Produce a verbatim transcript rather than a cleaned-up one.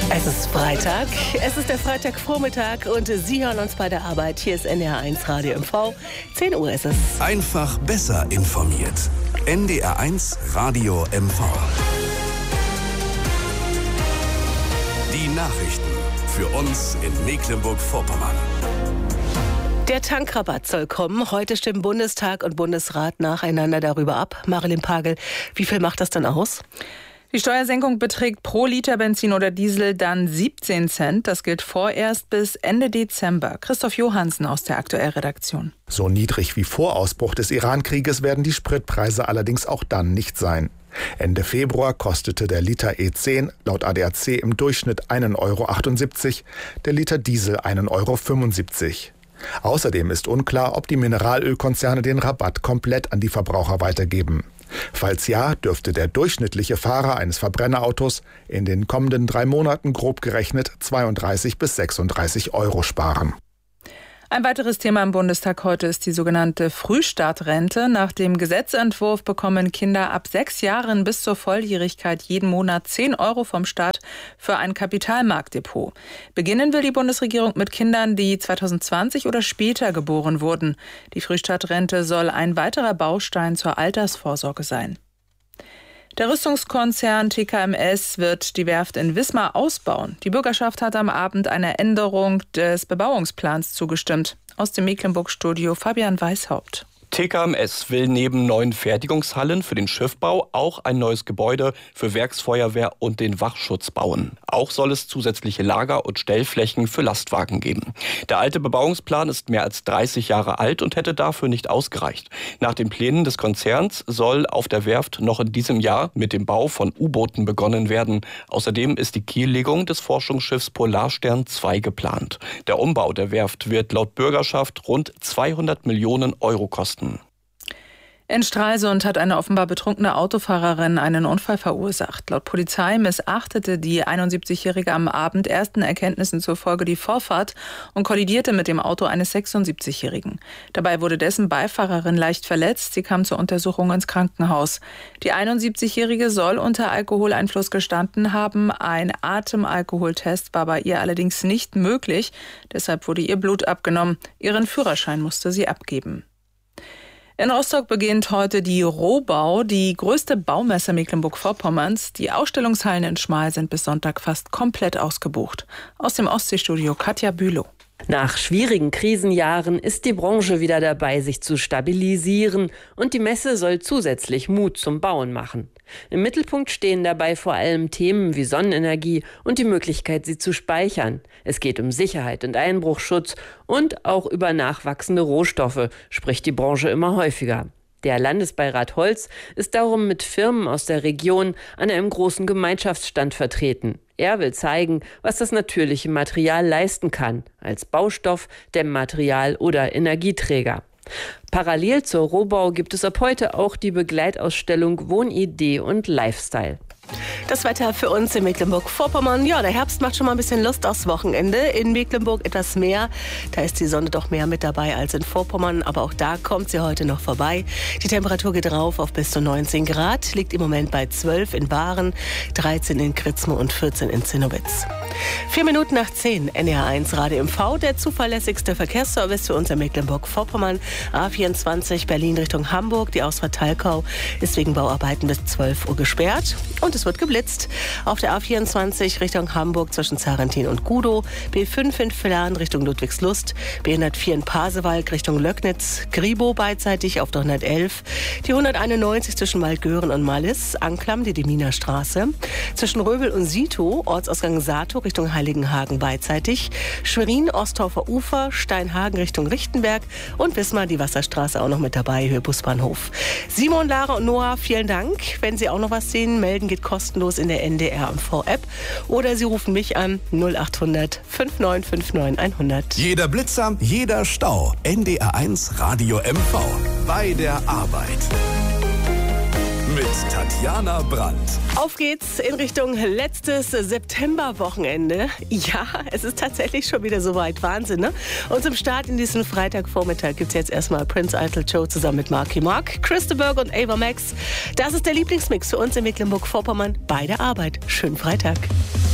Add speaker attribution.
Speaker 1: Es ist Freitag, es ist der Freitagvormittag und Sie hören uns bei der Arbeit. Hier ist N D R eins Radio M V. zehn Uhr ist es.
Speaker 2: Einfach besser informiert. N D R eins Radio M V. Die Nachrichten für uns in Mecklenburg-Vorpommern.
Speaker 1: Der Tankrabatt soll kommen. Heute stimmen Bundestag und Bundesrat nacheinander darüber ab. Marilyn Pagel, wie viel macht das dann aus?
Speaker 3: Die Steuersenkung beträgt pro Liter Benzin oder Diesel dann siebzehn Cent. Das gilt vorerst bis Ende Dezember. Christoph Johansen aus der Aktuell-Redaktion.
Speaker 4: So niedrig wie vor Ausbruch des Iran-Krieges werden die Spritpreise allerdings auch dann nicht sein. Ende Februar kostete der Liter E zehn laut A D A C im Durchschnitt einen Euro achtundsiebzig, der Liter Diesel einen Euro fünfundsiebzig. Außerdem ist unklar, ob die Mineralölkonzerne den Rabatt komplett an die Verbraucher weitergeben. Falls ja, dürfte der durchschnittliche Fahrer eines Verbrennerautos in den kommenden drei Monaten grob gerechnet zweiunddreißig bis sechsunddreißig Euro sparen.
Speaker 3: Ein weiteres Thema im Bundestag heute ist die sogenannte Frühstartrente. Nach dem Gesetzentwurf bekommen Kinder ab sechs Jahren bis zur Volljährigkeit jeden Monat zehn Euro vom Staat für ein Kapitalmarktdepot. Beginnen will die Bundesregierung mit Kindern, die zweitausendzwanzig oder später geboren wurden. Die Frühstartrente soll ein weiterer Baustein zur Altersvorsorge sein. Der Rüstungskonzern T K M S wird die Werft in Wismar ausbauen. Die Bürgerschaft hat am Abend einer Änderung des Bebauungsplans zugestimmt. Aus dem Mecklenburg-Studio Fabian Weishaupt.
Speaker 5: T K M S will neben neuen Fertigungshallen für den Schiffbau auch ein neues Gebäude für Werksfeuerwehr und den Wachschutz bauen. Auch soll es zusätzliche Lager- und Stellflächen für Lastwagen geben. Der alte Bebauungsplan ist mehr als dreißig Jahre alt und hätte dafür nicht ausgereicht. Nach den Plänen des Konzerns soll auf der Werft noch in diesem Jahr mit dem Bau von U-Booten begonnen werden. Außerdem ist die Kiellegung des Forschungsschiffs Polarstern zwei geplant. Der Umbau der Werft wird laut Bürgerschaft rund zweihundert Millionen Euro kosten.
Speaker 3: In Stralsund hat eine offenbar betrunkene Autofahrerin einen Unfall verursacht. Laut Polizei missachtete die einundsiebzigjährige am Abend ersten Erkenntnissen zufolge die Vorfahrt und kollidierte mit dem Auto eines sechsundsiebzigjährigen. Dabei wurde dessen Beifahrerin leicht verletzt. Sie kam zur Untersuchung ins Krankenhaus. Die einundsiebzigjährige soll unter Alkoholeinfluss gestanden haben. Ein Atemalkoholtest war bei ihr allerdings nicht möglich. Deshalb wurde ihr Blut abgenommen. Ihren Führerschein musste sie abgeben. In Rostock beginnt heute die Rohbau, die größte Baumesse Mecklenburg-Vorpommerns. Die Ausstellungshallen in Schmal sind bis Sonntag fast komplett ausgebucht. Aus dem Ostseestudio Katja Bülow.
Speaker 6: Nach schwierigen Krisenjahren ist die Branche wieder dabei, sich zu stabilisieren, und die Messe soll zusätzlich Mut zum Bauen machen. Im Mittelpunkt stehen dabei vor allem Themen wie Sonnenenergie und die Möglichkeit, sie zu speichern. Es geht um Sicherheit und Einbruchschutz und auch über nachwachsende Rohstoffe, spricht die Branche immer häufiger. Der Landesbeirat Holz ist darum mit Firmen aus der Region an einem großen Gemeinschaftsstand vertreten. Er will zeigen, was das natürliche Material leisten kann, als Baustoff, Dämmmaterial oder Energieträger. Parallel zur Rohbau gibt es ab heute auch die Begleitausstellung Wohnidee und Lifestyle.
Speaker 1: Das Wetter für uns in Mecklenburg-Vorpommern. Ja, der Herbst macht schon mal ein bisschen Lust aufs Wochenende. In Mecklenburg etwas mehr. Da ist die Sonne doch mehr mit dabei als in Vorpommern. Aber auch da kommt sie heute noch vorbei. Die Temperatur geht rauf auf bis zu neunzehn Grad. Liegt im Moment bei zwölf in Bahren, dreizehn in Kritzmo und vierzehn in Zinnowitz. Vier Minuten nach zehn, N D R eins Radio M V. Der zuverlässigste Verkehrsservice für uns in Mecklenburg-Vorpommern. A vierundzwanzig Berlin Richtung Hamburg. Die Ausfahrt Talkau ist wegen Bauarbeiten bis zwölf Uhr gesperrt. Und es wird geblitzt. Auf der A vierundzwanzig Richtung Hamburg zwischen Zarentin und Gudow, B fünf in Villern Richtung Ludwigslust, B hundertvier in Pasewalk Richtung Löcknitz, Gribow beidseitig auf der hundertelf, die hunderteinundneunzig zwischen Waldgören und Mallis, Anklam, die Deminer Straße, zwischen Röbel und Sito, Ortsausgang Sato Richtung Heiligenhagen beidseitig, Schwerin, Osthofer Ufer, Steinhagen Richtung Richtenberg und Wismar, die Wasserstraße auch noch mit dabei, Höhe Busbahnhof. Simon, Lara und Noah, vielen Dank. Wenn Sie auch noch was sehen, melden geht kostenlos in der N D R M V-App oder Sie rufen mich an null acht hundert fünf neun fünf neun hundert.
Speaker 2: Jeder Blitzer, jeder Stau. N D R eins Radio M V. Bei der Arbeit. Mit Tatjana Brandt.
Speaker 1: Auf geht's in Richtung letztes Septemberwochenende. Ja, es ist tatsächlich schon wieder soweit. Wahnsinn, ne? Und zum Start in diesen Freitagvormittag gibt's jetzt erstmal Prince Eitel Show zusammen mit Marky Mark, Chris de Burgh und Ava Max. Das ist der Lieblingsmix für uns in Mecklenburg-Vorpommern bei der Arbeit. Schönen Freitag.